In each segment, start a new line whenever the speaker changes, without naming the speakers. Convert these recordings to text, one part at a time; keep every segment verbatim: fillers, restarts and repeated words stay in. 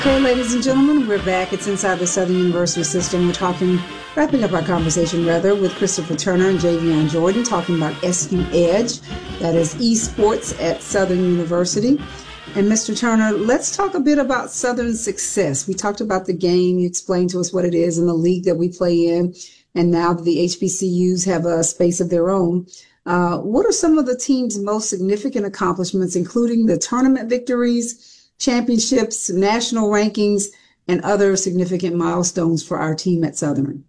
Okay, ladies and gentlemen, we're back. It's Inside the Southern University System. We're talking, wrapping up our conversation, rather, with Christopher Turner and Javion Jordan, talking about S U Edge, that is esports at Southern University. And Mister Turner, let's talk a bit about Southern success. We talked about the game. You explained to us what it is and the league that we play in. And now that the H B C Us have a space of their own, uh, what are some of the team's most significant accomplishments, including the tournament victories, championships, national rankings, and other significant milestones for our team at Southern?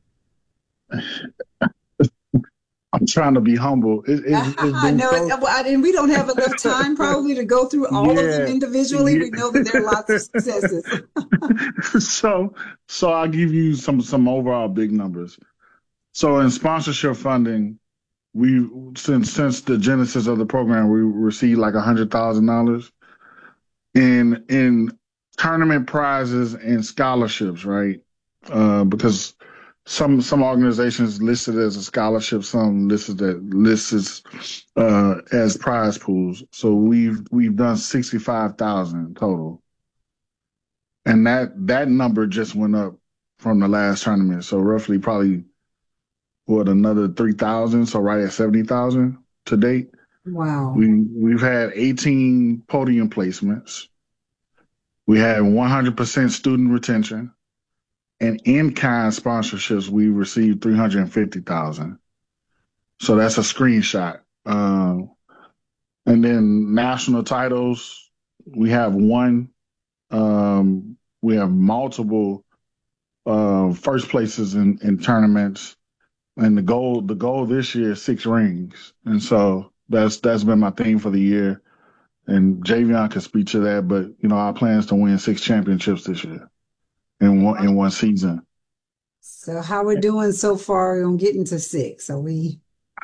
I'm trying to be humble. It, it's, it's been
no,
so...
it's, and we don't have enough time probably to go through all
yeah,
of them individually.
Yeah.
We know that there are lots of successes.
so, so I'll give you some some overall big numbers. So in sponsorship funding, we since since the genesis of the program, we received like a hundred thousand dollars. In in tournament prizes and scholarships, right? Uh, because some some organizations listed as a scholarship, some listed as listed uh, as prize pools. So we've we've done sixty five thousand total, and that that number just went up from the last tournament. So roughly, probably what another three thousand. So right at seventy thousand to date.
Wow.
We we've had eighteen podium placements. We had one hundred percent student retention, and in-kind sponsorships we received three hundred fifty thousand. So that's a screenshot. Um, and then national titles, we have one. Um, we have multiple uh, first places in, in tournaments, and the goal the goal this year is six rings, and so that's that's been my theme for the year. And Javion can speak to that, but you know our plans to win six championships this year in one in one season.
So how we're doing so far on getting to six? Are we?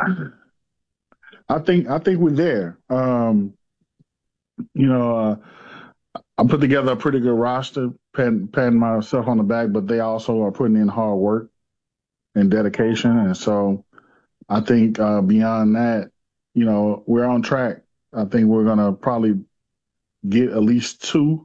I think I think we're there. Um, you know, uh, I put together a pretty good roster, patting, patting myself on the back, but they also are putting in hard work and dedication, and so I think uh, beyond that, you know, we're on track. I think we're gonna probably get at least two,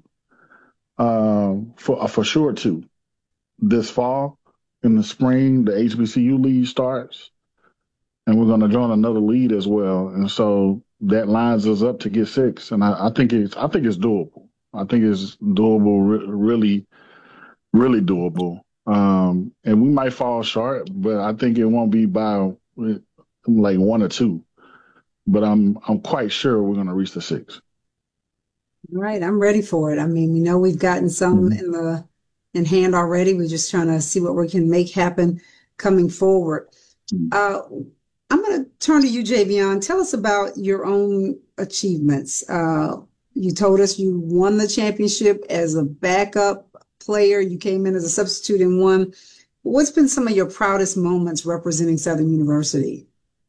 uh, for uh, for sure two this fall. In the spring, the H B C U league starts, and we're gonna join another league as well. And so that lines us up to get six. And I, I think it's I think it's doable. I think it's doable, re- really, really doable. Um, and we might fall short, but I think it won't be by like one or two. But I'm I'm quite sure we're gonna reach the six.
All right, I'm ready for it. I mean, we know we've gotten some
Mm-hmm.
in the in hand already. We're just trying to see what we can make happen coming forward. Uh, I'm going to turn to you, Javion. Tell us about your own achievements. Uh, you told us you won the championship as a backup player. You came in as a substitute and won. What's been some of your proudest moments representing Southern University?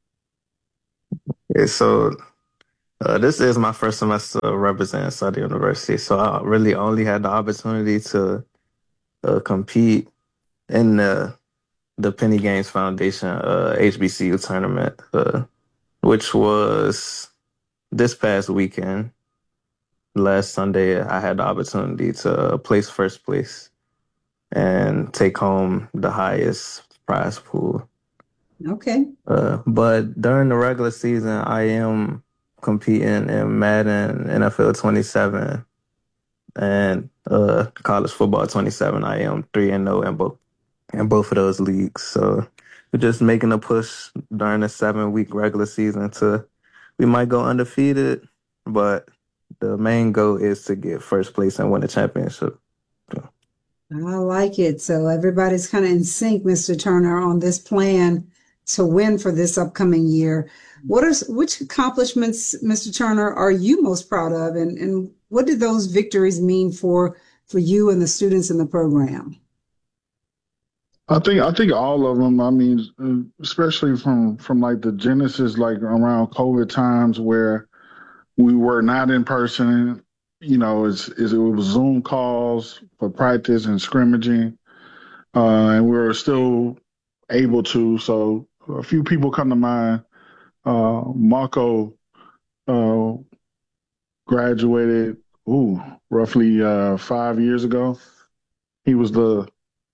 Yeah, so uh, this is my first semester representing Southern University, so I really only had the opportunity to uh, compete in the the Penny Games Foundation uh, H B C U tournament, uh, which was this past weekend. Last Sunday, I had the opportunity to place first place and take home the highest prize pool.
Okay.
Uh, but during the regular season, I am competing in Madden N F L twenty-seven and uh, college football twenty-seven. I am three and zero in both in both of those leagues. So we're just making a push during the seven week regular season to we might go undefeated, but the main goal is to get first place and win the championship. So.
I like it. So everybody's kind of in sync, Mister Turner, on this plan to win for this upcoming year. What are which accomplishments, Mister Turner, are you most proud of, and, and what did those victories mean for for you and the students in the program?
I think I think all of them. I mean, especially from from like the genesis, like around COVID times where we were not in person. You know, it's, it's it was Zoom calls for practice and scrimmaging, uh, and we were still able to. So a few people come to mind. Uh, Marco uh, graduated ooh, roughly uh, five years ago. He was the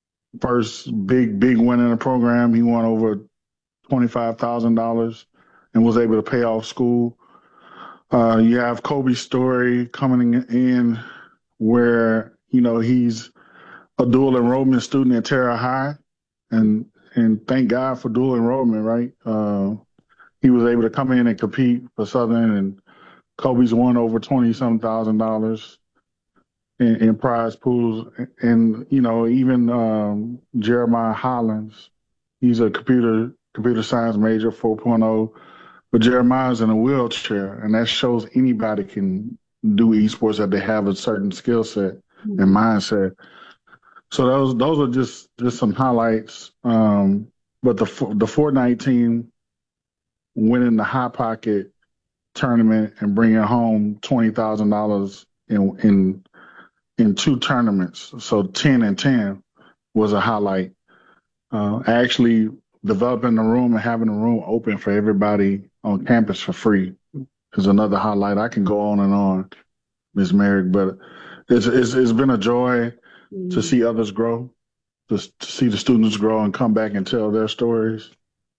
first big, big win in the program. He won over twenty-five thousand dollars and was able to pay off school. Uh, you have Kobe's story coming in where, you know, he's a dual enrollment student at Terra High. And and thank God for dual enrollment, right? Uh, he was able to come in and compete for Southern, and Kobe's won over twenty some thousand dollars in, in prize pools. And, you know, even um, Jeremiah Hollins, he's a computer computer science major, 4.0, but Jeremiah's in a wheelchair, and that shows anybody can do esports, that they have a certain skill set and mindset. So those those are just just some highlights. Um, but the the Fortnite team winning the Hot Pocket tournament and bringing home twenty thousand dollars in in in two tournaments, so ten and ten was a highlight. Uh, actually developing the room and having the room open for everybody on campus for free is another highlight. I can go on and on, Miz Merrick, but it's, it's it's been a joy mm. to see others grow, to, to see the students grow and come back and tell their stories,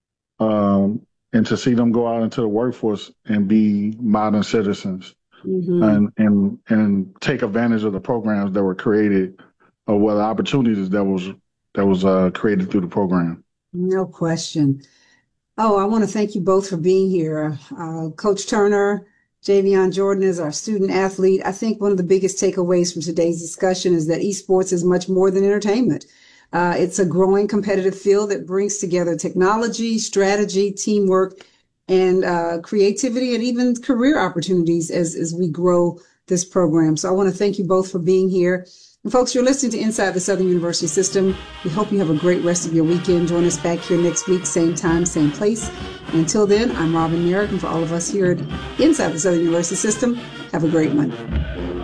um, and to see them go out into the workforce and be modern citizens, mm-hmm. and and and take advantage of the programs that were created, or what the opportunities that was that was uh, created through the program.
No question. Oh, I want to thank you both for being here. Uh, Coach Turner, Javion Jordan is our student athlete. I think one of the biggest takeaways from today's discussion is that esports is much more than entertainment. Uh, it's a growing competitive field that brings together technology, strategy, teamwork, and uh, creativity, and even career opportunities as, as we grow this program. So I want to thank you both for being here. And folks, you're listening to Inside the Southern University System. We hope you have a great rest of your weekend. Join us back here next week, same time, same place. And until then, I'm Robin Merrick, and for all of us here at Inside the Southern University System, have a great one.